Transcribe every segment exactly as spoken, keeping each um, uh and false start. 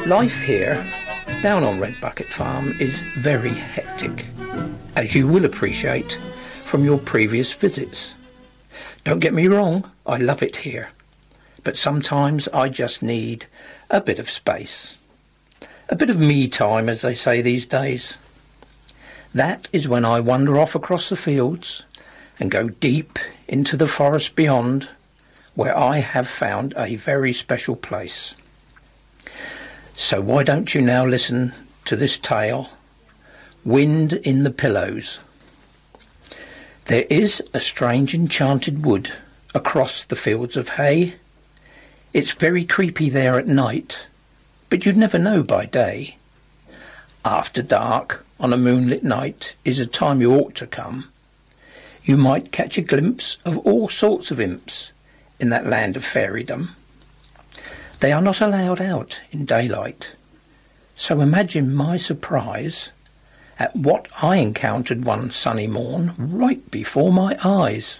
Life here, down on Red Bucket Farm, is very hectic, as you will appreciate from your previous visits. Don't get me wrong, I love it here, but sometimes I just need a bit of space. A bit of me time, as they say these days. That is when I wander off across the fields and go deep into the forest beyond, where I have found a very special place. So why don't you now listen to this tale, Wind in the Pillows. There is a strange enchanted wood across the fields of hay. It's very creepy there at night, but you'd never know by day. After dark, on a moonlit night, is a time you ought to come. You might catch a glimpse of all sorts of imps in that land of fairydom. They are not allowed out in daylight, so imagine my surprise at what I encountered one sunny morn right before my eyes.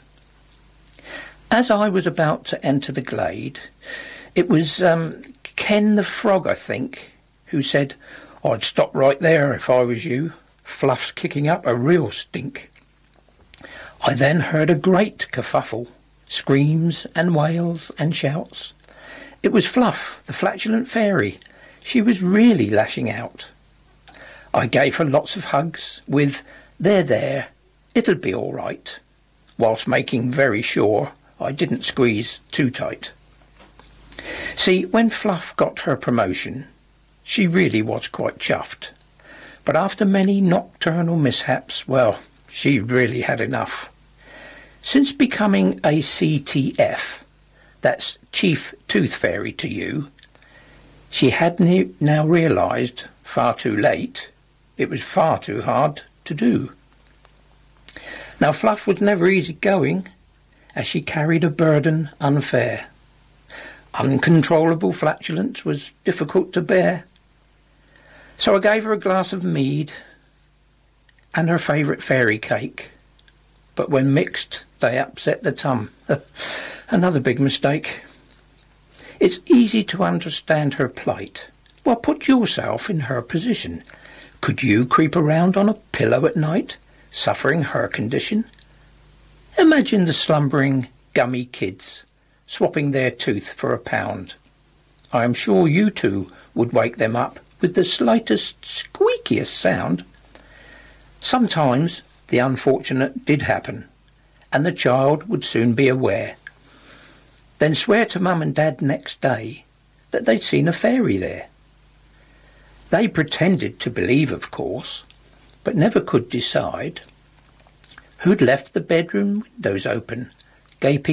As I was about to enter the glade, it was um, Ken the Frog, I think, who said, "I'd stop right there if I was you. Fluff's kicking up a real stink." I then heard a great kerfuffle, screams and wails and shouts. It was Fluff, the flatulent fairy. She was really lashing out. I gave her lots of hugs with, "There, there, it'll be all right," whilst making very sure I didn't squeeze too tight. See, when Fluff got her promotion, she really was quite chuffed. But after many nocturnal mishaps, well, she really had enough. Since becoming a C T F, that's Chief Tooth Fairy to you, she had ne- now realised, far too late, it was far too hard to do. Now Fluff was never easy going, as she carried a burden unfair. Uncontrollable flatulence was difficult to bear. So I gave her a glass of mead and her favourite fairy cake, but when mixed they upset the tum. Another big mistake. It's easy to understand her plight. Well, put yourself in her position. Could you creep around on a pillow at night, suffering her condition? Imagine the slumbering, gummy kids, swapping their tooth for a pound. I am sure you too would wake them up with the slightest, squeakiest sound. Sometimes the unfortunate did happen, and the child would soon be aware. Then swear to Mum and Dad next day that they'd seen a fairy there. They pretended to believe, of course, but never could decide who'd left the bedroom windows open, gaping